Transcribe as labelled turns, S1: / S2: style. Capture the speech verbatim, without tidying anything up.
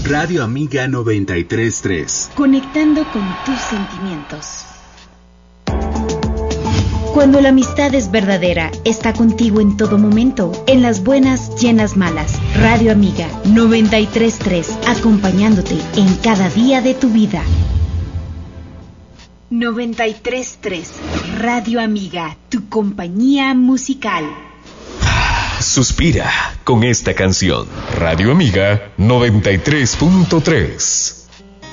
S1: Radio Amiga noventa y tres punto tres.
S2: Conectando con tus sentimientos. Cuando la amistad es verdadera, está contigo en todo momento, en las buenas y en las malas. Radio Amiga noventa y tres punto tres, acompañándote en cada día de tu vida. noventa y tres punto tres, Radio Amiga, tu compañía musical.
S3: Suspira con esta canción. Radio Amiga noventa y tres punto tres.